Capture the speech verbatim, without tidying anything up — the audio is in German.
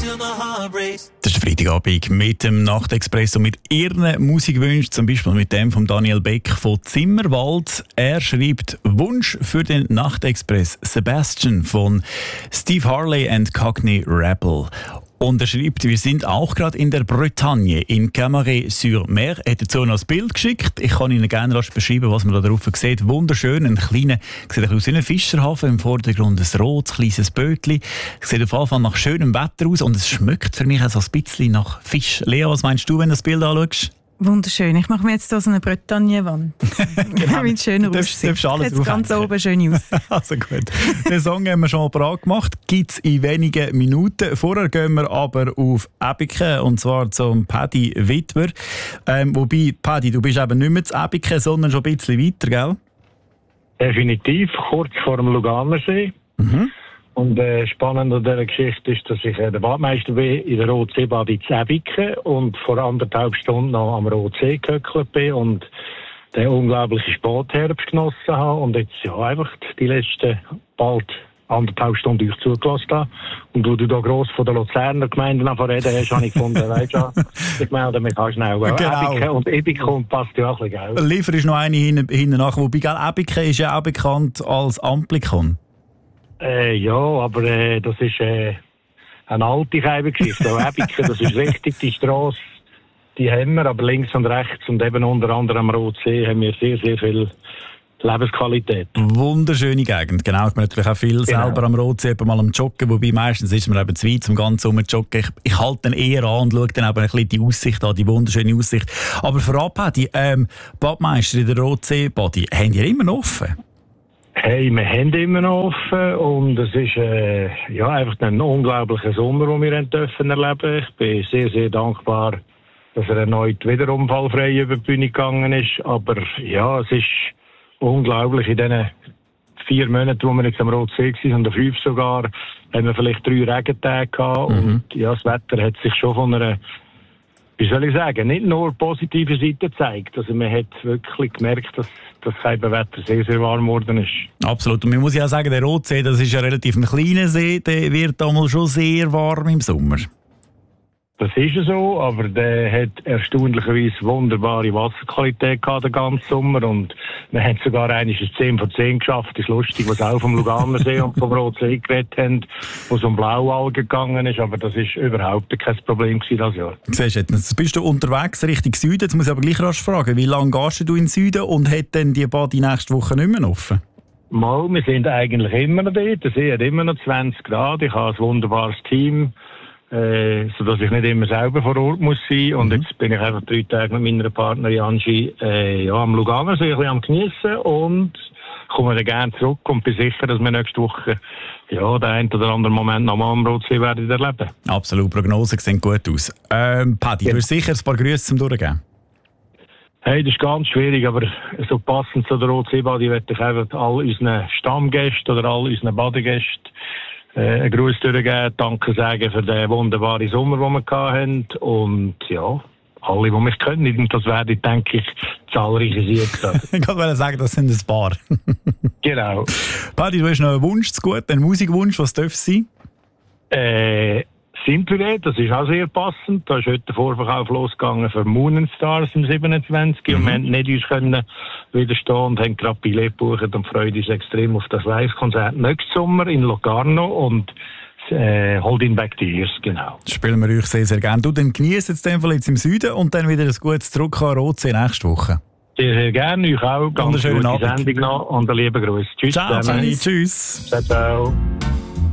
Das ist der Freitagabend mit dem Nachtexpress und mit Ihren Musikwünschen, zum Beispiel mit dem von Daniel Beck von Zimmerwald. Er schreibt Wunsch für den Nachtexpress Sebastian von Steve Harley and Cockney Rebel. Und er schreibt, wir sind auch gerade in der Bretagne, in Camaret-sur-Mer. Er hat dazu noch ein Bild geschickt. Ich kann Ihnen gerne rasch beschreiben, was man da drauf sieht. Wunderschön, ein kleiner, sieht aus wie ein Fischerhafen, im Vordergrund ein rotes, kleines Bötli. Sieht auf jeden Fall nach schönem Wetter aus und es schmeckt für mich auch so ein bisschen nach Fisch. Lea, was meinst du, wenn du das Bild anschaust? Wunderschön. Ich mache mir jetzt hier so eine Bretagne-Wand. Genau. Mit schöner Du darfst, Aussicht. darfst alles jetzt ganz oben schön aus. Also gut. Den Song haben wir schon parat gemacht. Gibt es in wenigen Minuten. Vorher gehen wir aber auf Ebiken, und zwar zum Paddy Witwer. Ähm, wobei, Paddy, du bist eben nicht mehr zu Ebiken, sondern schon ein bisschen weiter, gell? Definitiv, kurz vor dem Luganersee. Mhm. Und äh, spannend an dieser Geschichte ist, dass ich äh, der Badmeister bin in der Rotseebad in Zäbiken und vor anderthalb Stunden noch am Rotsee gehöckelt bin und den unglaublichen Spätherbst genossen habe und jetzt ja einfach die letzten bald anderthalb Stunden euch zugelassen habe. Und wo du da gross von der Luzerner Gemeinde reden hast, habe ich gefunden, weißt du, ich melde mich auch schnell. Genau. Ebiken und Ebiken passt ja auch ein bisschen, gell? Liefer ist noch eine hinten, hinten nach. Wobei, gell, Ebiken ist ja auch bekannt als Amplikon. Äh, ja, aber äh, das ist äh, eine alte Keibengeschichte. Ebiken, das ist richtig, die Strasse, die haben wir, aber links und rechts und eben unter anderem am Rotsee haben wir sehr, sehr viel Lebensqualität. Wunderschöne Gegend, genau. Ich bin natürlich auch viel Genau. selber am Rotsee, mal am Joggen, wobei meistens ist man eben zu weit zum ganzen Joggen. Ich, ich halte dann eher an und schaue dann eben ein bisschen die Aussicht an, die wunderschöne Aussicht. Aber vorab, Paddy, ähm, Badmeister in der Rotsee-Body, haben die immer noch offen? Hey, wir haben immer noch offen und es ist äh, ja, einfach ein unglaublicher Sommer, den wir dürfen erleben. Ich bin sehr, sehr dankbar, dass er erneut wieder unfallfrei über die Bühne gegangen ist. Aber ja, es ist unglaublich. In diesen vier Monaten, wo wir jetzt am Rotsee waren, und fünf sogar, haben wir vielleicht drei Regentage gehabt. Mhm. Und ja, das Wetter hat sich schon von einer, wie soll ich sagen, nicht nur positive Seite gezeigt. Also man hat wirklich gemerkt, dass das Wetter sehr, sehr warm geworden ist. Absolut. Und man muss ja auch sagen, der Rotsee, das ist ja relativ ein kleiner See, der wird damals schon sehr warm im Sommer. Das ist ja so, aber der hat erstaunlicherweise wunderbare Wasserqualität gehabt den ganzen Sommer und wir haben sogar eigentlich ein zehn von zehn geschafft. Das ist lustig, was auch vom Luganersee und vom Rotsee geredet haben, wo es um Blaualgen gegangen ist, aber das ist überhaupt kein Problem gewesen das Jahr. Siehst du, jetzt bist du unterwegs Richtung Süden, jetzt muss ich aber gleich rasch fragen, wie lange gehst du in den Süden und hat denn die Badi nächste Woche nicht mehr offen? Mal, wir sind eigentlich immer noch dort, der See hat immer noch zwanzig Grad, ich habe ein wunderbares Team, Äh, sodass ich nicht immer selber vor Ort muss sein. Und mhm. jetzt bin ich einfach drei Tage mit meiner Partnerin Angie äh, ja, am Luganersee ein bisschen am Geniessen und komme dann gerne zurück und bin sicher, dass wir nächste Woche ja, den einen oder anderen Moment noch mal am Rotsee werden erleben. Absolut, Prognosen sehen gut aus. Ähm, Paddy, ja. Du hast sicher ein paar Grüße zum Durchgehen. Hey, das ist ganz schwierig, aber so passend zu der Rotseebadi werde ich einfach all unseren Stammgästen oder all unseren Badegästen Äh, einen Gruß durchgeben, Danke sagen für den wunderbaren Sommer, den wir hatten. Und ja, alle, die mich kennen, und das werden, denke ich, zahlreiche Siege. Ich wollte sagen, das sind ein paar. Genau. Paddy, du hast noch einen Wunsch zu gut, einen Musikwunsch, was darf es sein? Äh, Simple, das ist auch sehr passend. Da ist heute der Vorverkauf losgegangen für Moon and Stars im siebenundzwanzig. Mhm. Und wir haben nicht uns können widerstehen und haben gerade Billett gebucht und freuen uns extrem auf das Live-Konzert nächsten Sommer in Locarno und äh, Holding Back the Years, genau. Das spielen wir euch sehr, sehr gerne. Du, dann genießt jetzt den Fall jetzt im Süden und dann wieder ein gutes Zurück an Rotsee nächste Woche. Sehr, sehr gerne. Euch auch. Ganz gute Sendung noch und einen lieben Gruß. Tschüss. Ciao, Tschüss. Ciao, ciao.